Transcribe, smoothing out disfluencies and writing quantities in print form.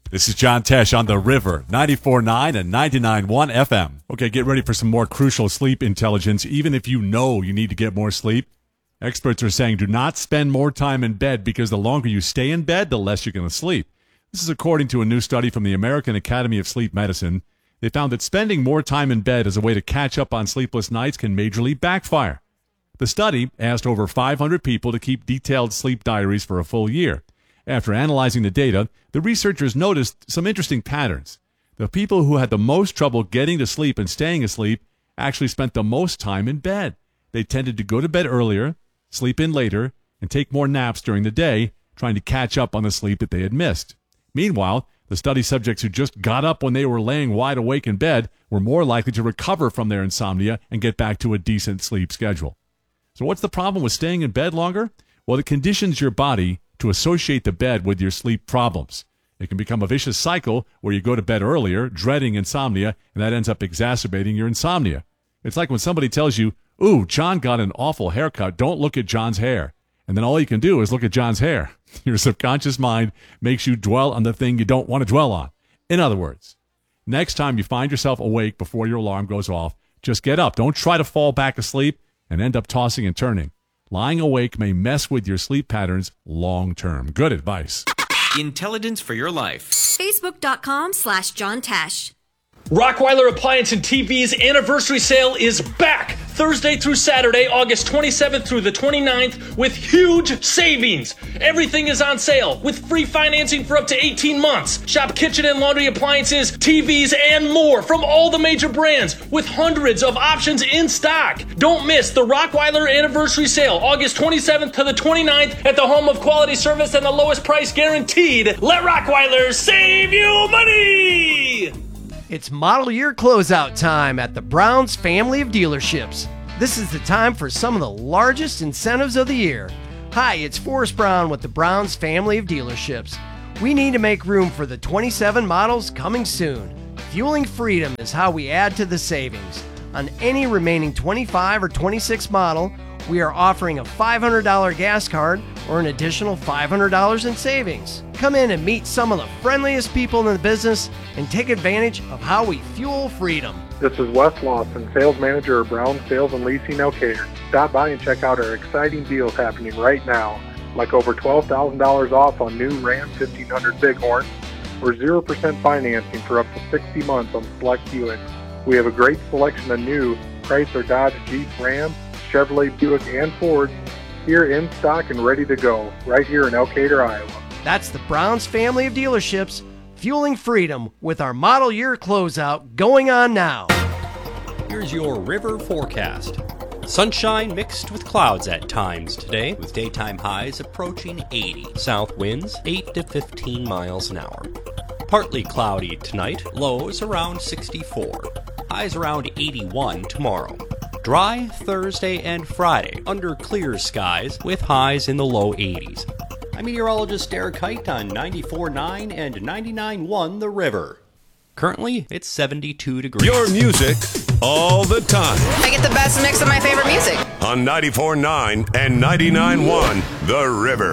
This is John Tesh on The River, 94.9 and 99.1 FM. Okay, get ready for some more crucial sleep intelligence. Even if you know you need to get more sleep, experts are saying do not spend more time in bed because the longer you stay in bed, the less you're going to sleep. This is according to a new study from the American Academy of Sleep Medicine. They found that spending more time in bed as a way to catch up on sleepless nights can majorly backfire. The study asked over 500 people to keep detailed sleep diaries for a full year. After analyzing the data, the researchers noticed some interesting patterns. The people who had the most trouble getting to sleep and staying asleep actually spent the most time in bed. They tended to go to bed earlier, sleep in later, and take more naps during the day, trying to catch up on the sleep that they had missed. Meanwhile, the study subjects who just got up when they were laying wide awake in bed were more likely to recover from their insomnia and get back to a decent sleep schedule. So what's the problem with staying in bed longer? Well, it conditions your body to associate the bed with your sleep problems. It can become a vicious cycle where you go to bed earlier, dreading insomnia, and that ends up exacerbating your insomnia. It's like when somebody tells you, "Ooh, John got an awful haircut, don't look at John's hair." And then all you can do is look at John's hair. Your subconscious mind makes you dwell on the thing you don't want to dwell on. In other words, next time you find yourself awake before your alarm goes off, just get up. Don't try to fall back asleep and end up tossing and turning. Lying awake may mess with your sleep patterns long term. Good advice. Intelligence for your life. Facebook.com/John Tesh. Rockweiler Appliance and TV's anniversary sale is back Thursday through Saturday, August 27th through the 29th with huge savings. Everything is on sale with free financing for up to 18 months. Shop kitchen and laundry appliances, TVs, and more from all the major brands with hundreds of options in stock. Don't miss the Rockweiler anniversary sale, August 27th to the 29th at the home of quality service and the lowest price guaranteed. Let Rockweiler save you money! It's model year closeout time at the Browns family of dealerships. This is the time for some of the largest incentives of the year. Hi, it's Forrest Brown with the Browns family of dealerships. We need to make room for the 27 models coming soon. Fueling freedom is how we add to the savings. On any remaining 25 or 26 model, we are offering a $500 gas card or an additional $500 in savings. Come in and meet some of the friendliest people in the business and take advantage of how we fuel freedom. This is Wes Lawson, Sales Manager of Brown Sales and Leasing Elkader. Stop by and check out our exciting deals happening right now, like over $12,000 off on new Ram 1500 Bighorn, or 0% financing for up to 60 months on select Buicks. We have a great selection of new Chrysler, Dodge, Jeep, Ram, Chevrolet, Buick, and Ford here in stock and ready to go, right here in Elkader, Iowa. That's the Browns family of dealerships, fueling freedom with our model year closeout going on now. Here's your river forecast. Sunshine mixed with clouds at times today, with daytime highs approaching 80. South winds 8 to 15 miles an hour. Partly cloudy tonight, lows around 64. Highs around 81 tomorrow. Dry Thursday and Friday under clear skies with highs in the low 80s. I'm meteorologist Derek Height on 94.9 and 99.1 The River. Currently, it's 72 degrees. Your music all the time. I get the best mix of my favorite music. On 94.9 and 99.1 The River.